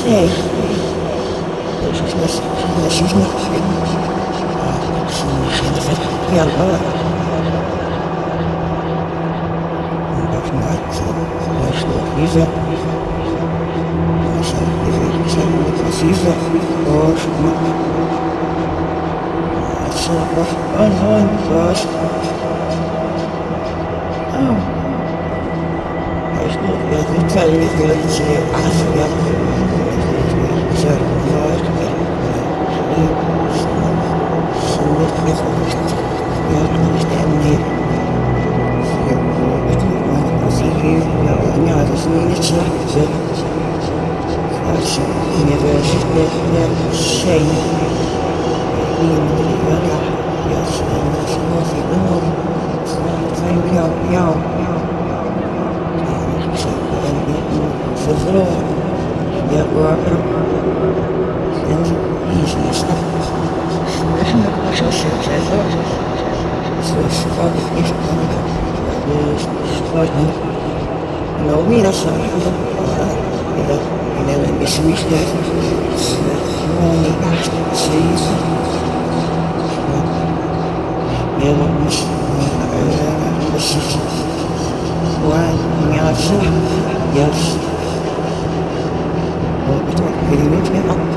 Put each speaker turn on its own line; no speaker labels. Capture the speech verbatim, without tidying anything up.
say, she's not, she's not, she's not, yeah, well, that's not, that's not, he's a, he's a, oh, she's not, that's a, oh, no, gosh, oh. Jag kan inte se att jag så jag så mycket jag bestämde jag ser jag jag det så mycket så så jag vet inte det säg jag jag så så så så jag jag Verloren. Ja, hoor. En easy is dat. Zo succes hoor. Zo spannend is het. Dus spannend. Nou, wie dat zo. Ja, en dan is het niet slecht. Gewoon niet echt precies. Ja, dat is precies. Why? Ja, zo. Yes. Well, it's not really, it's not